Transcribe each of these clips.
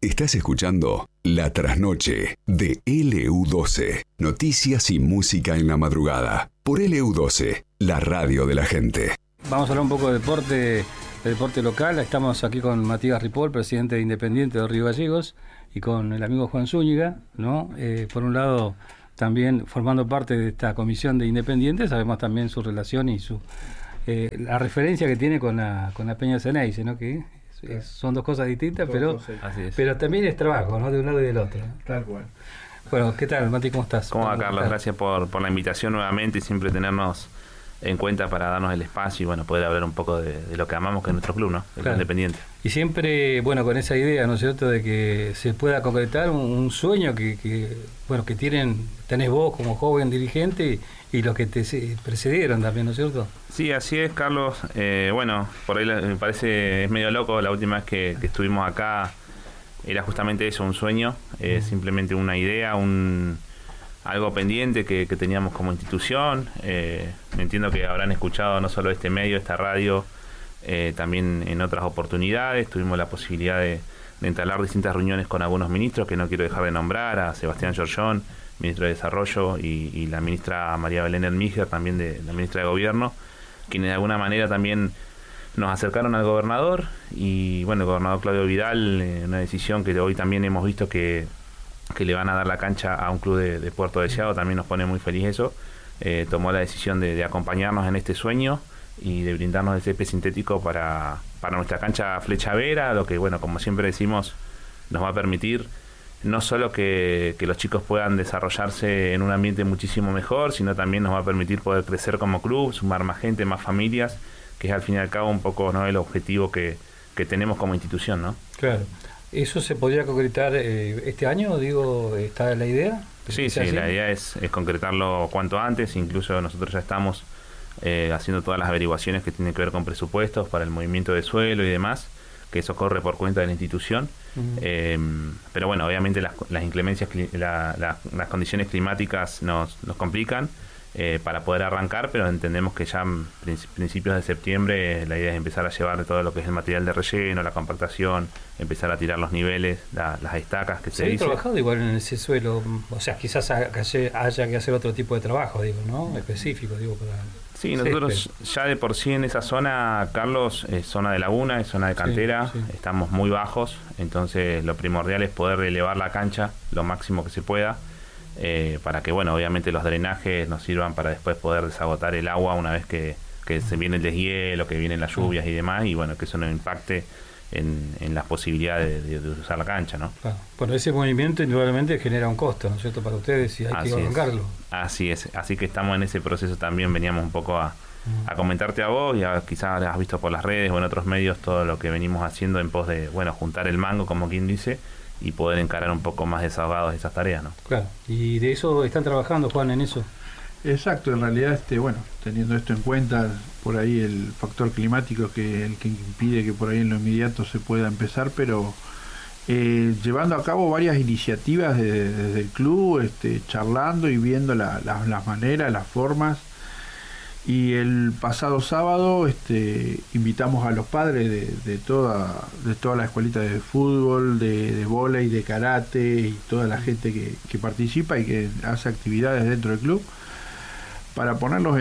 Estás escuchando La Trasnoche de LU12. Noticias y música en la madrugada. Por LU12, la radio de la gente. Vamos a hablar un poco de deporte local. Estamos aquí con Matías Ripoll, presidente de Independiente de Río Gallegos, y con el amigo Juan Zúñiga, ¿no? Por un lado, también formando parte de esta comisión de Independiente, sabemos también su relación y la referencia que tiene con la Peña Ceneice, ¿no? Que son dos cosas distintas, pero también es trabajo, ¿no? De un lado y del otro. Tal cual. Bueno, ¿qué tal, Mati? ¿Cómo estás? ¿Cómo va, Carlos? Gracias por la invitación nuevamente y siempre tenernos en cuenta para darnos el espacio y bueno, poder hablar un poco de lo que amamos, que es nuestro club, ¿no? El Club Independiente. Y siempre, bueno, con esa idea, ¿no es cierto?, de que se pueda concretar un sueño que tenés vos como joven dirigente y los que te precedieron también, ¿no es cierto? Sí, así es, Carlos. Bueno, por ahí me parece, es medio loco, la última vez que estuvimos acá era justamente eso, un sueño, simplemente una idea, algo pendiente que teníamos como institución. Entiendo que habrán escuchado no solo este medio, esta radio, también en otras oportunidades. Tuvimos la posibilidad de entablar distintas reuniones con algunos ministros, que no quiero dejar de nombrar, a Sebastián Giorgión, ministro de Desarrollo, y la ministra María Belén Hermíger, también la ministra de Gobierno, quienes de alguna manera también nos acercaron al gobernador. Y bueno, el gobernador Claudio Vidal, una decisión que hoy también hemos visto que le van a dar la cancha a un club de Puerto Deseado, también nos pone muy feliz eso. Tomó la decisión de acompañarnos en este sueño y de brindarnos el césped sintético para nuestra cancha Flecha Vera, lo que, bueno, como siempre decimos, nos va a permitir no solo que los chicos puedan desarrollarse en un ambiente muchísimo mejor, sino también nos va a permitir poder crecer como club, sumar más gente, más familias, que es al fin y al cabo un poco, ¿no?, el objetivo que tenemos como institución, ¿no? Claro. ¿Eso se podría concretar este año? Digo, ¿está la idea? Sí, la idea es concretarlo cuanto antes. Incluso nosotros ya estamos haciendo todas las averiguaciones que tienen que ver con presupuestos para el movimiento de suelo y demás, que eso corre por cuenta de la institución. Pero bueno, obviamente las inclemencias, las condiciones climáticas nos complican para poder arrancar, pero entendemos que ya en principios de septiembre la idea es empezar a llevar todo lo que es el material de relleno, la compactación, empezar a tirar los niveles, las estacas que se dice. ¿Se ha trabajado igual en ese suelo? O sea, quizás haya que hacer otro tipo de trabajo, digo, ¿no? Específico, digo, para... Sí, nosotros ya de por sí en esa zona, Carlos, es zona de laguna, es zona de cantera, estamos muy bajos, entonces lo primordial es poder elevar la cancha lo máximo que se pueda, para que, bueno, obviamente los drenajes nos sirvan para después poder desagotar el agua una vez que se viene el deshielo, que vienen las lluvias y demás, y bueno, que eso no impacte en las posibilidades de usar la cancha, ¿no? Claro. Bueno, ese movimiento indudablemente genera un costo, ¿no es cierto?, para ustedes, y hay que bancarlo. Así es, así que estamos en ese proceso también. Veníamos un poco a comentarte a vos, y quizás has visto por las redes o en otros medios todo lo que venimos haciendo en pos de, bueno, juntar el mango, como quien dice, y poder encarar un poco más desahogados esas tareas, ¿no? Claro, y de eso están trabajando, Juan, en eso. Exacto, en realidad, bueno, teniendo esto en cuenta, por ahí el factor climático el que impide que por ahí en lo inmediato se pueda empezar, pero llevando a cabo varias iniciativas desde el club, charlando y viendo las maneras, las formas. Y el pasado sábado invitamos a los padres de toda la escuelita de fútbol, de vóley, de karate y toda la gente que participa y que hace actividades dentro del club, para ponerlos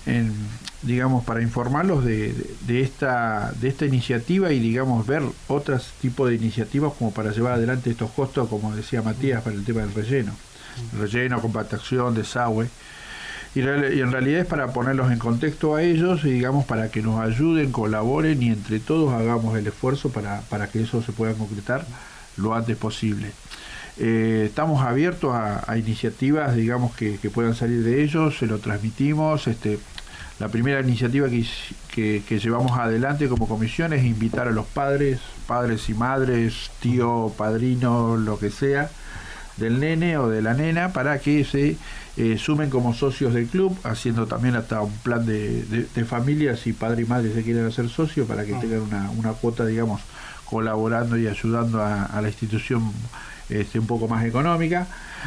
digamos, para informarlos de esta iniciativa y, digamos, ver otros tipos de iniciativas como para llevar adelante estos costos, como decía Matías, para el tema del relleno, compactación, desagüe. Y en realidad es para ponerlos en contexto a ellos y, digamos, para que nos ayuden, colaboren y entre todos hagamos el esfuerzo para que eso se pueda concretar lo antes posible. Estamos abiertos a iniciativas, digamos, que puedan salir de ellos, se lo transmitimos. La primera iniciativa que llevamos adelante como comisión es invitar a los padres y madres, tío, padrino, lo que sea, del nene o de la nena, para que se sumen como socios del club, haciendo también hasta un plan de familias, si padre y madre se quieren hacer socios, para que tengan una cuota, digamos, colaborando y ayudando a la institución un poco más económica.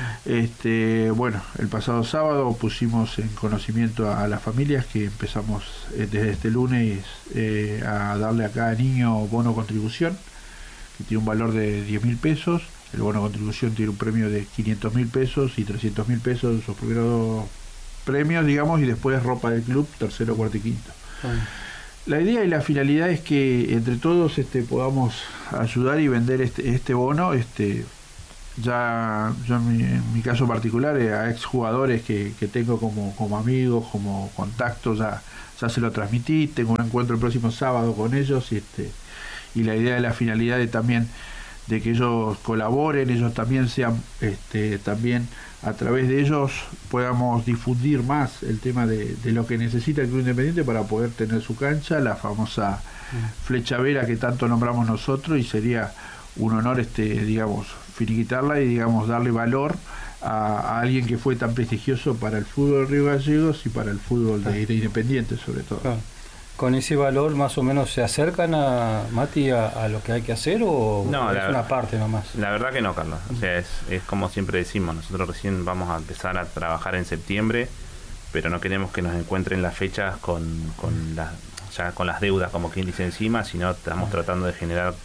Bueno, el pasado sábado pusimos en conocimiento a las familias que empezamos desde este lunes a darle a cada niño bono contribución, que tiene un valor de 10.000 pesos. El bono de contribución tiene un premio de 500.000 pesos y 300.000 pesos esos primeros dos premios, digamos, y después ropa del club, tercero, cuarto y quinto. La idea y la finalidad es que entre todos podamos ayudar y vender este bono. Ya yo en mi caso particular, a exjugadores que tengo como amigos, como contactos, ya se lo transmití. Tengo un encuentro el próximo sábado con ellos y la idea y la finalidad también de que ellos colaboren, ellos también sean, también a través de ellos podamos difundir más el tema de lo que necesita el Club Independiente para poder tener su cancha, la famosa Flecha Vera que tanto nombramos nosotros, y sería un honor, digamos, finiquitarla y, digamos, darle valor a alguien que fue tan prestigioso para el fútbol de Río Gallegos y para el fútbol de Independiente sobre todo. ¿Con ese valor más o menos se acercan a Mati a lo que hay que hacer o no, es una parte nomás? La verdad que no, Carlos. O sea, es como siempre decimos, nosotros recién vamos a empezar a trabajar en septiembre, pero no queremos que nos encuentren las fechas con las deudas, como quien dice, encima, sino estamos tratando de generar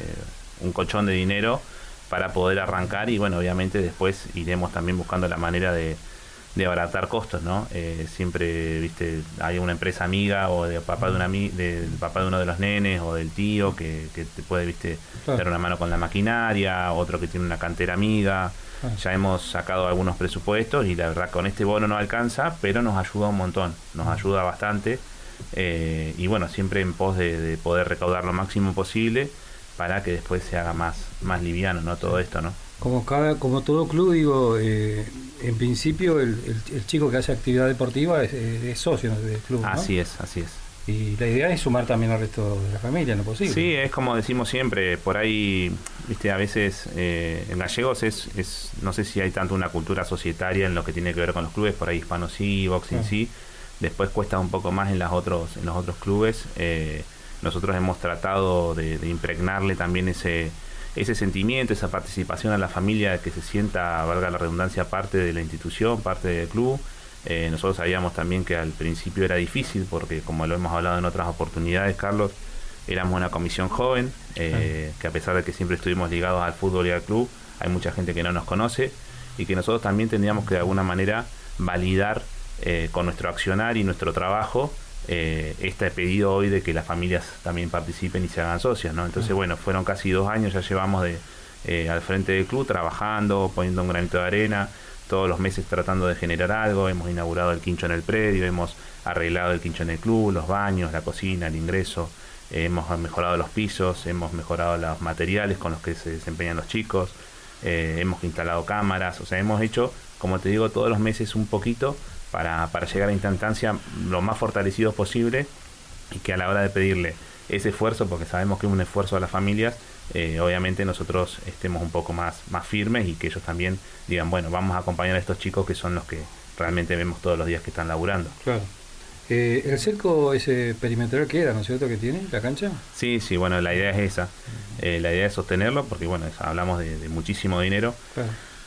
un colchón de dinero para poder arrancar, y bueno, obviamente después iremos también buscando la manera de abaratar costos, ¿no? Siempre, viste, hay una empresa amiga o del papá de papá de uno de los nenes o del tío que te puede, viste, dar una mano con la maquinaria, otro que tiene una cantera amiga. Ya hemos sacado algunos presupuestos y la verdad con este bono no alcanza, pero nos ayuda un montón, nos ayuda bastante, y bueno, siempre en pos de poder recaudar lo máximo posible para que después se haga más liviano, ¿no? Todo esto, ¿no? Como todo club, digo, en principio el chico que hace actividad deportiva es socio del club, ¿no? Así es. Y la idea es sumar también al resto de la familia, ¿no es posible? Sí, es como decimos siempre, por ahí, viste, a veces en Gallegos es no sé si hay tanto una cultura societaria en lo que tiene que ver con los clubes, por ahí Hispano sí, Boxing sí, después cuesta un poco más en los otros clubes. Nosotros hemos tratado de impregnarle también ese sentimiento, esa participación a la familia, que se sienta, valga la redundancia, parte de la institución, parte del club. Nosotros sabíamos también que al principio era difícil, porque como lo hemos hablado en otras oportunidades, Carlos, éramos una comisión joven, que a pesar de que siempre estuvimos ligados al fútbol y al club, hay mucha gente que no nos conoce, y que nosotros también tendríamos que de alguna manera validar con nuestro accionar y nuestro trabajo este pedido hoy de que las familias también participen y se hagan socias, ¿no? Entonces, bueno, fueron casi 2 años, ya llevamos al frente del club, trabajando, poniendo un granito de arena, todos los meses tratando de generar algo. Hemos inaugurado el quincho en el predio, hemos arreglado el quincho en el club, los baños, la cocina, el ingreso, hemos mejorado los pisos, hemos mejorado los materiales con los que se desempeñan los chicos, hemos instalado cámaras, o sea, hemos hecho, como te digo, todos los meses un poquito para llegar a instancia lo más fortalecidos posible, y que a la hora de pedirle ese esfuerzo, porque sabemos que es un esfuerzo a las familias, obviamente nosotros estemos un poco más firmes, y que ellos también digan, bueno, vamos a acompañar a estos chicos que son los que realmente vemos todos los días que están laburando. Claro. ¿El cerco ese perimetral queda, ¿no es cierto, que tiene la cancha? Sí, bueno, la idea es esa. La idea es sostenerlo, porque bueno, hablamos de muchísimo dinero. Claro.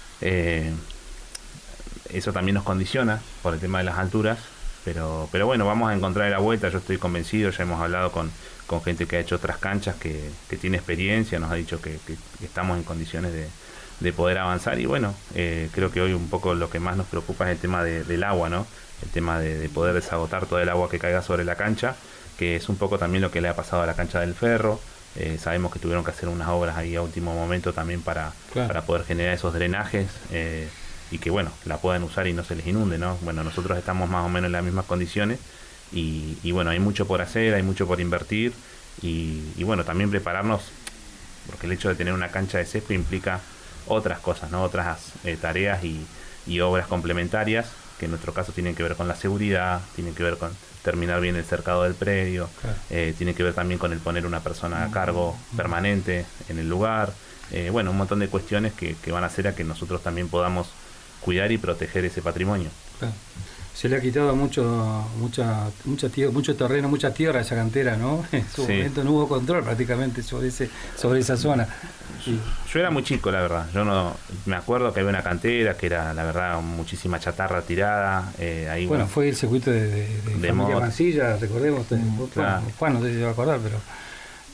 Eso también nos condiciona por el tema de las alturas, pero bueno, vamos a encontrar la vuelta. Yo estoy convencido, ya hemos hablado con gente que ha hecho otras canchas, que tiene experiencia, nos ha dicho que estamos en condiciones de poder avanzar, y bueno, creo que hoy un poco lo que más nos preocupa es el tema del agua, ¿no? El tema de poder desagotar todo el agua que caiga sobre la cancha, que es un poco también lo que le ha pasado a la cancha del Ferro. Sabemos que tuvieron que hacer unas obras ahí a último momento también para poder generar esos drenajes, y que bueno, la puedan usar y no se les inunde, ¿no? Bueno, nosotros estamos más o menos en las mismas condiciones, y bueno, hay mucho por hacer, hay mucho por invertir, y bueno, también prepararnos, porque el hecho de tener una cancha de césped implica otras cosas, ¿no? Otras tareas y obras complementarias, que en nuestro caso tienen que ver con la seguridad, tienen que ver con terminar bien el cercado del predio, tiene que ver también con el poner una persona a cargo permanente en el lugar, bueno, un montón de cuestiones que van a hacer a que nosotros también podamos cuidar y proteger ese patrimonio. Claro. Se le ha quitado mucho terreno, mucha tierra a esa cantera, ¿no? En su momento no hubo control prácticamente sobre esa zona. Yo era muy chico, la verdad. Yo no me acuerdo que había una cantera que era, la verdad, muchísima chatarra tirada. Ahí, bueno, fue el circuito de familia Mancilla, recordemos. Claro. Juan no sé si se va a acordar, pero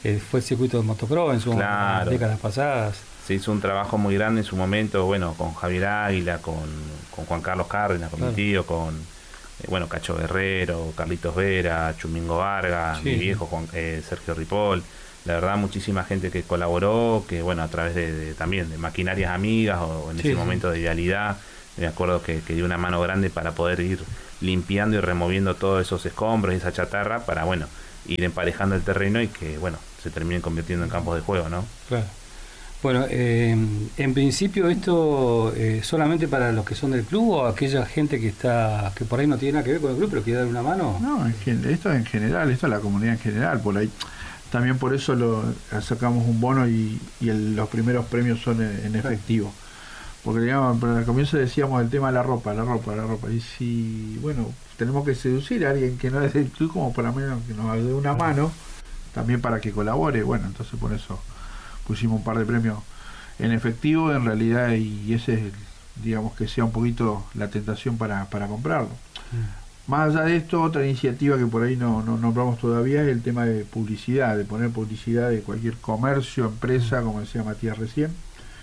fue el circuito de motocross en sus décadas pasadas. Se hizo un trabajo muy grande en su momento, bueno, con Javier Águila, con Juan Carlos Cárdenas, con mi tío, con Cacho Guerrero, Carlitos Vera, Chumingo Vargas, mi viejo Sergio Ripoll. La verdad, muchísima gente que colaboró, que a través también de maquinarias amigas o en ese momento de Vialidad, me acuerdo que dio una mano grande para poder ir limpiando y removiendo todos esos escombros y esa chatarra para, ir emparejando el terreno y que, se terminen convirtiendo en campos de juego, ¿no? Claro. Bueno, en principio esto solamente para los que son del club o aquella gente que por ahí no tiene nada que ver con el club pero quiere dar una mano. No, esto en general, esto es la comunidad en general, por ahí. También por eso sacamos un bono y los primeros premios son en efectivo. Porque digamos, al comienzo decíamos el tema de la ropa. Y si, tenemos que seducir a alguien que no es del club como para menos que nos dé una mano, también para que colabore. Entonces por eso pusimos un par de premios en efectivo en realidad, y ese es, digamos, que sea un poquito la tentación para comprarlo. Más allá de esto, otra iniciativa que por ahí no nombramos todavía es el tema de publicidad, de poner publicidad de cualquier comercio, empresa, como decía Matías recién,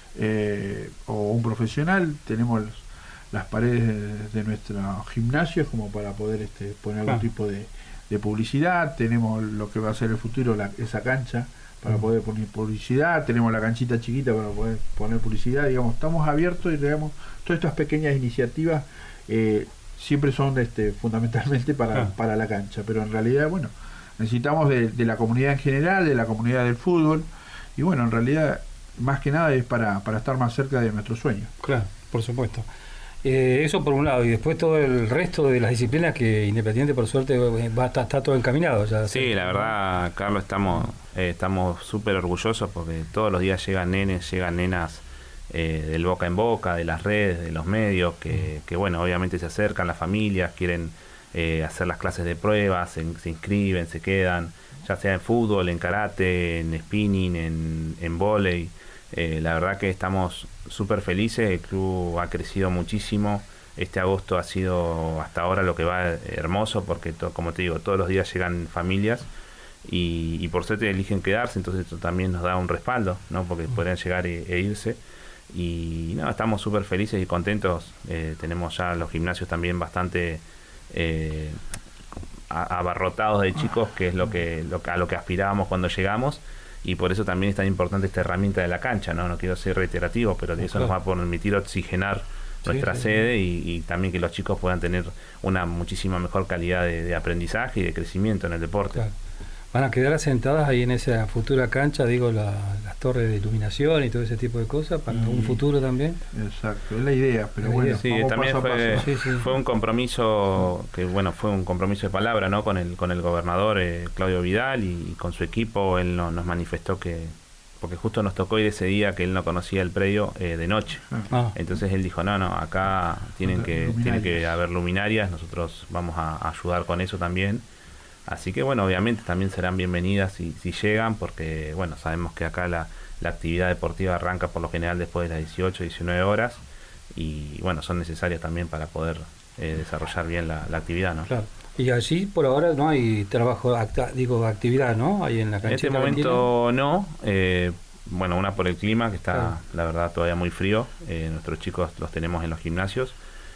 o un profesional. Tenemos las paredes de nuestro gimnasio como para poder poner algún tipo de publicidad. Tenemos lo que va a ser el futuro, esa cancha para poder poner publicidad. Tenemos la canchita chiquita para poder poner publicidad. Digamos, estamos abiertos y digamos, todas estas pequeñas iniciativas siempre son fundamentalmente para la cancha, pero en realidad necesitamos de la comunidad en general, de la comunidad del fútbol, y en realidad más que nada es para estar más cerca de nuestros sueños. Claro, por supuesto. Eso por un lado, y después todo el resto de las disciplinas que Independiente por suerte está todo encaminado ya. Sí, la verdad, Carlos, estamos súper orgullosos porque todos los días llegan nenas del boca en boca, de las redes, de los medios, que obviamente se acercan las familias, quieren hacer las clases de pruebas, se inscriben, se quedan, ya sea en fútbol, en karate, en spinning, en vóley. La verdad que estamos súper felices, el club ha crecido muchísimo. Este agosto ha sido hasta ahora lo que va hermoso porque, como te digo, todos los días llegan familias y por suerte eligen quedarse, entonces esto también nos da un respaldo, ¿no? Porque podrían llegar e irse. Y estamos súper felices y contentos. Tenemos ya los gimnasios también bastante abarrotados de chicos, que es a lo que aspirábamos cuando llegamos, y por eso también es tan importante esta herramienta de la cancha. No quiero ser reiterativo, pero eso nos va a permitir oxigenar nuestra sede y también que los chicos puedan tener una muchísima mejor calidad de aprendizaje y de crecimiento en el deporte. Claro. Van a quedar asentadas ahí en esa futura cancha, las torres de iluminación y todo ese tipo de cosas para un futuro también. Exacto, es la idea, pero sí, también fue un compromiso que fue un compromiso de palabra, ¿no? Con el gobernador Claudio Vidal y con su equipo. Él nos manifestó porque justo nos tocó ir ese día que él no conocía el predio de noche. Entonces él dijo, no, acá tiene que haber luminarias, nosotros vamos a ayudar con eso también. Así que obviamente también serán bienvenidas si llegan, porque sabemos que acá la actividad deportiva arranca por lo general después de las 18, 19 horas y son necesarias también para poder desarrollar bien la actividad, ¿no? Claro. Y allí por ahora no hay trabajo, actividad, ¿no? Ahí en la cancha. En este momento no. Una por el clima, que está la verdad todavía muy frío. Nuestros chicos los tenemos en los gimnasios.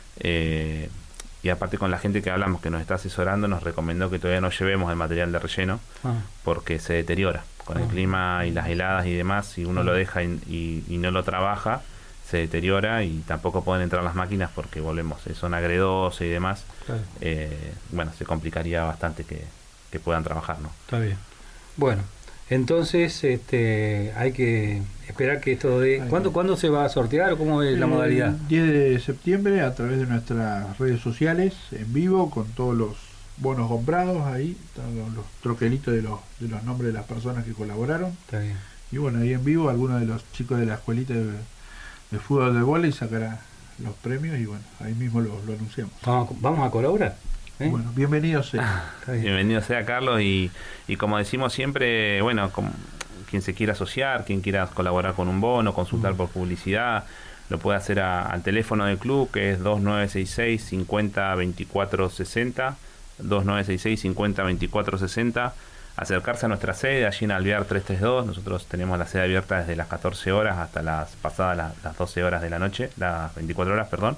Y aparte con la gente que hablamos que nos está asesorando nos recomendó que todavía no llevemos el material de relleno porque se deteriora con el clima y las heladas y demás. Si uno lo deja y no lo trabaja, se deteriora y tampoco pueden entrar las máquinas porque son agredosas y demás. Se complicaría bastante que puedan trabajar, ¿no? Está bien. Bueno, entonces hay que esperar que esto de... ¿Cuándo se va a sortear o cómo es la modalidad? El 10 de septiembre a través de nuestras redes sociales, en vivo, con todos los bonos comprados, ahí están los troquelitos de los nombres de las personas que colaboraron. Está bien. Y ahí en vivo algunos de los chicos de la escuelita de fútbol de vóley sacará los premios y ahí mismo lo anunciamos. ¿Vamos a colaborar? Bienvenido sea. Bienvenido sea, Carlos, y como decimos siempre, quien se quiera asociar, quien quiera colaborar con un bono, consultar por publicidad, lo puede hacer al teléfono del club, que es 2966 50 24 60, 2966 50 24 60. acercarse a nuestra sede allí en Alvear 332. Nosotros tenemos la sede abierta desde las 14 horas hasta las pasadas las 12 horas de la noche, las 24 horas, perdón.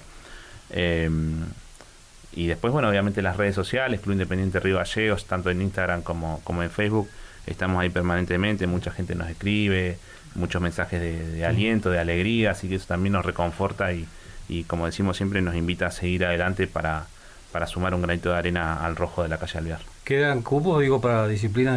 Y después, bueno, obviamente las redes sociales, Club Independiente Río Gallegos, tanto en Instagram como en Facebook, estamos ahí permanentemente, mucha gente nos escribe, muchos mensajes de aliento, de alegría, así que eso también nos reconforta y como decimos siempre, nos invita a seguir adelante para sumar un granito de arena al rojo de la calle Alvear. ¿Quedan cupos, para disciplinas